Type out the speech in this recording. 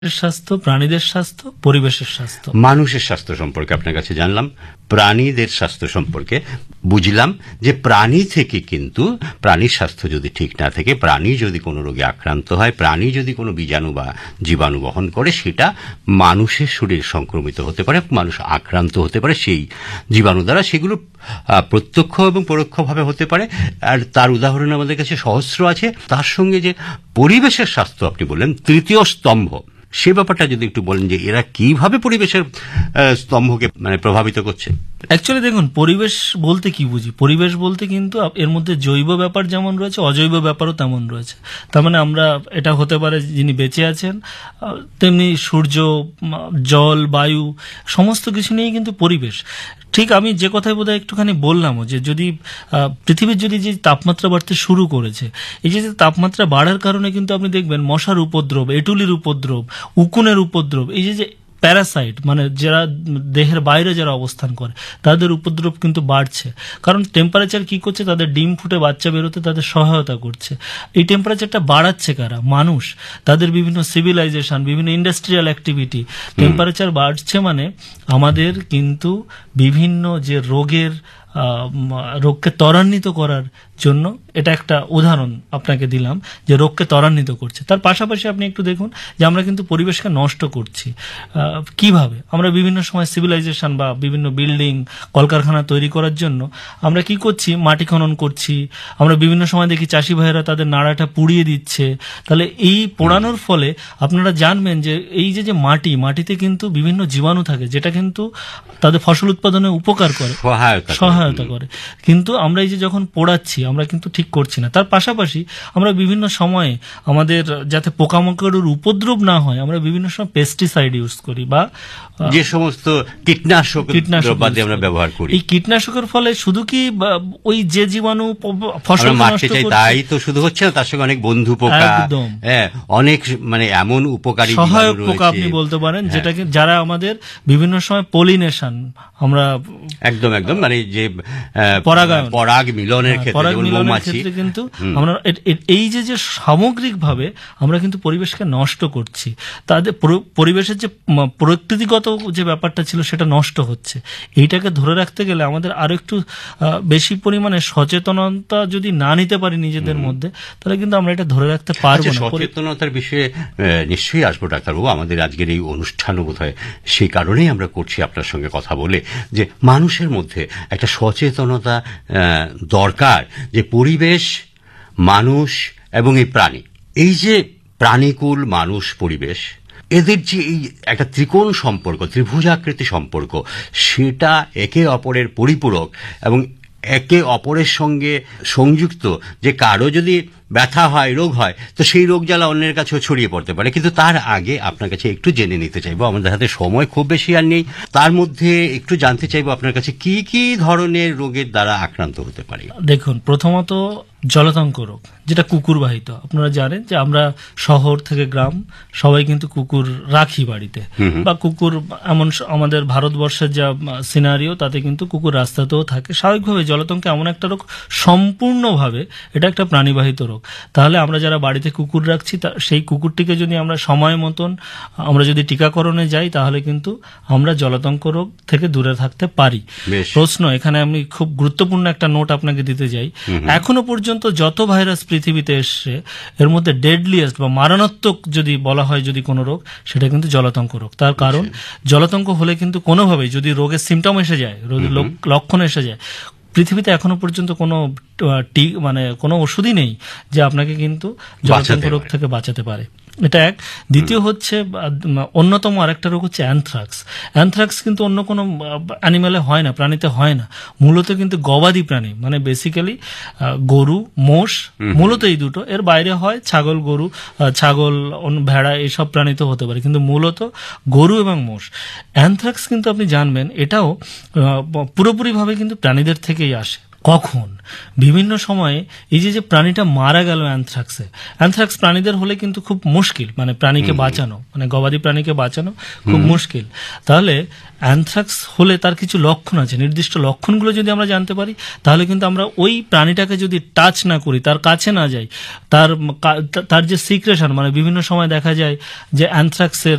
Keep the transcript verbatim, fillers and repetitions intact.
স্বাস্থ্য, প্রাণীদের স্বাস্থ্য, পরিবেশের স্বাস্থ্য। মানুষের স্বাস্থ্য সম্পর্কে আপনার কাছে জানলাম, প্রাণীদের স্বাস্থ্য সম্পর্কে বুঝলাম যে প্রাণী থেকে কিন্তু প্রাণীর স্বাস্থ্য যদি ঠিক না থাকে, প্রাণী যদি কোনো রোগে আক্রান্ত হয়, প্রাণী যদি কোনো বীজাণু বা জীবাণু বহন করে, সেটা মানুষের শরীর সংক্রমিত হতে পারে, মানুষ আক্রান্ত হতে পারে সেই জীবাণু দ্বারা। সেগুলো প্রত্যক্ষ এবং পরোক্ষভাবে হতে পারে, আর তার উদাহরণ আমাদের কাছে সহস্র আছে। তার সঙ্গে যে পরিবেশের স্বাস্থ্য আপনি বললেন তৃতীয় স্তম্ভ, সে ব্যাপারটা যদি একটু বলেন যে এরা কিভাবে পরিবেশের স্তম্ভকে মানে প্রভাবিত করছে। অ্যাকচুয়ালি দেখুন, পরিবেশ বলতে কি বুঝি? পরিবেশ বলতে কিন্তু এর মধ্যে জৈব ব্যাপার যেমন রয়েছে, অজৈব ব্যাপারও তেমন রয়েছে। তার মানে আমরা, এটা হতে পারে যিনি বেঁচে আছেন, তেমনি সূর্য, জল, বায়ু, সমস্ত কিছু নিয়েই কিন্তু পরিবেশ। ঠিক আমি যে কথাই বোধহয় একটুখানি বললামও, যে যদি পৃথিবীর যদি যে তাপমাত্রা বাড়তে শুরু করেছে, এই যে তাপমাত্রা বাড়ার কারণে কিন্তু আপনি দেখবেন মশার উপদ্রব, এটুলির উপদ্রব, উকুনের উপদ্রব, এই যে প্যারাসাইট মানে যারা দেহের বাইরে যারা অবস্থান করে তাদের উপদ্রব কিন্তু বাড়ছে। কারণ টেম্পারেচার কি করছে, তাদের ডিম ফুটে বাচ্চা বেরোতে তাদের সহায়তা করছে। এই টেম্পারেচারটা বাড়াচ্ছে কারা? মানুষ। তাদের বিভিন্ন সিভিলাইজেশন, বিভিন্ন ইন্ডাস্ট্রিয়াল অ্যাক্টিভিটি, টেম্পারেচার বাড়ছে মানে আমাদের কিন্তু বিভিন্ন যে রোগের রোগকে ত্বরান্বিত করার জন্য, এটা একটা উদাহরণ আপনাকে দিলাম যে রোগকে ত্বরান্বিত করছে। তার পাশাপাশি আপনি একটু দেখুন যে আমরা কিন্তু পরিবেশকে নষ্ট করছি কিভাবে। আমরা বিভিন্ন সময় সিভিলাইজেশন বা বিভিন্ন বিল্ডিং, কলকারখানা তৈরি করার জন্য আমরা কি করছি, মাটি খনন করছি। আমরা বিভিন্ন সময় দেখি চাষি ভাইয়েরা তাদের নাড়াটা পুড়িয়ে দিচ্ছে। তাহলে এই পোড়ানোর ফলে আপনারা জানবেন যে এই যে যে মাটি, মাটিতে কিন্তু বিভিন্ন জীবাণু থাকে, যেটা কিন্তু তাদের ফসল উৎপাদনে উপকার করে, সহায়তা করে। কিন্তু আমরা এই যে যখন পোড়াচ্ছি, আমরা কিন্তু ঠিক করছি না। তার পাশাপাশি আমরা বিভিন্ন সময়ে আমাদের যাতে পোকামাকড়ের উপদ্রব না হয়, আমরা বিভিন্ন সময় পেস্টিসাইড ইউজ করি বা যে সমস্ত কীটনাশক দ্রব্যাদি আমরা ব্যবহার করি। এই কীটনাশকের ফলে শুধু কি ওই যে জীবাণু ফসল নষ্ট করছে তাই তো শুধু হচ্ছে না, তার সঙ্গে অনেক বন্ধু পোকা, হ্যাঁ, অনেক মানে এমন উপকারী সহায়ক পোকা আপনি বলতে পারেন, যেটাকে যারা আমাদের বিভিন্ন সময় পলিনেশন, আমরা একদম একদম মানে যে পরাগায়ন, পরাগ মিলনের ক্ষেত্রে কিন্তু আমরা এই যে যে সামগ্রিকভাবে আমরা কিন্তু পরিবেশকে নষ্ট করছি। তাদের পরিবেশের যে প্রকৃতিগত যে ব্যাপারটা ছিল সেটা নষ্ট হচ্ছে। এইটাকে ধরে রাখতে গেলে আমাদের আরো একটু বেশি পরিমাণে সচেতনতা যদি না নিতে পারি নিজেদের মধ্যে, তাহলে কিন্তু আমরা এটা ধরে রাখতে পারবো না। সচেতনতার বিষয়ে নিশ্চয়ই আসবো ডাক্তারবাবু, আমাদের আজকের এই অনুষ্ঠানও বোধহয় সেই কারণেই আমরা করছি আপনার সঙ্গে কথা বলে, যে মানুষের মধ্যে একটা সচেতনতা দরকার যে পরিবেশ, মানুষ এবং এই প্রাণী, এই যে প্রাণীকুল, মানুষ, পরিবেশ, এদের যে এই একটা ত্রিকোণ সম্পর্ক, ত্রিভুজাকৃতি সম্পর্ক, সেটা একে অপরের পরিপূরক এবং একে অপরের সঙ্গে সংযুক্ত। যে কারো যদি ব্যথা হয়, রোগ হয়, তো সেই রোগ জ্বালা অন্যের কাছেও ছড়িয়ে পড়তে পারে। কিন্তু তার আগে আপনার কাছে একটু জেনে নিতে চাইবো, আমাদের হাতে সময় খুব বেশি আর নেই, তার মধ্যে একটু জানতে চাইবো আপনার কাছে কি কি ধরনের রোগের দ্বারা আক্রান্ত হতে পারে। দেখুন, প্রথমত জলাতঙ্ক রোগ, যেটা কুকুরবাহিত। আপনারা জানেন যে আমরা শহর থেকে গ্রাম সবাই কিন্তু কুকুর রাখি বাড়িতে, বা কুকুর এমন আমাদের ভারতবর্ষের যা সিনারিও, তাতে কিন্তু কুকুর রাস্তাতেও থাকে। স্বাভাবিকভাবে জলাতঙ্ক এমন একটা রোগ, সম্পূর্ণভাবে এটা একটা প্রাণীবাহিত রোগ। তাহলে আমরা যারা বাড়িতে কুকুর রাখছি, সেই কুকুরটিকে যদি আমরা সময় মতন আমরা যদি টিকাকরণে যাই, তাহলে কিন্তু আমরা জলাতঙ্ক রোগ থেকে দূরে থাকতে পারি। প্রশ্ন এখানে আমি খুব গুরুত্বপূর্ণ একটা নোট আপনাকে দিতে যাই। এখনো পর্যন্ত যত ভাইরাস পৃথিবীতে এসছে, এর মধ্যে ডেডলিয়েস্ট বা মারণাত্মক যদি বলা হয় যদি কোনো রোগ, সেটা কিন্তু জলাতঙ্ক রোগ। তার কারণ জলাতঙ্ক হলে কিন্তু কোনোভাবেই যদি রোগের সিমটম এসে যায়, লক্ষণ এসে যায়, পৃথিবীতে এখনো পর্যন্ত কোনো মানে কোনো ওষুধই নেই যে আপনাকে কিন্তু জলাতঙ্ক রোগ থেকে বাঁচাতে পারে। এটা এক। দ্বিতীয় হচ্ছে অন্যতম আরেকটা রোগ হচ্ছে অ্যানথ্রাক্স। অ্যানথ্রাক্স কিন্তু অন্য কোনো অ্যানিমালে হয় না, প্রাণীতে হয় না, মূলত কিন্তু গবাদি প্রাণী, মানে বেসিক্যালি গরু, মোষ, মূলত এই দুটো। এর বাইরে হয় ছাগল, গরু, ছাগল, ভেড়া, এইসব প্রাণীতে হতে পারে, কিন্তু মূলত গরু এবং মোষ। অ্যানথ্রাক্স কিন্তু আপনি জানবেন এটাও পুরোপুরিভাবে কিন্তু প্রাণীদের থেকেই আসে। কখন বিভিন্ন সময়ে এই যে যে প্রাণীটা মারা গেল অ্যানথ্রাক্সে, অ্যানথ্রাক্স প্রাণীদের হলে কিন্তু খুব মুশকিল, মানে প্রাণীকে বাঁচানো, মানে গবাদি প্রাণীকে বাঁচানো খুব মুশকিল। তাহলে অ্যানথ্রাক্স হলে তার কিছু লক্ষণ আছে, নির্দিষ্ট লক্ষণগুলো যদি আমরা জানতে পারি তাহলে কিন্তু আমরা ওই প্রাণীটাকে যদি টাচ না করি, তার কাছে না যাই, তার তার যে সিক্রেশন, মানে বিভিন্ন সময় দেখা যায় যে অ্যানথ্রাক্সের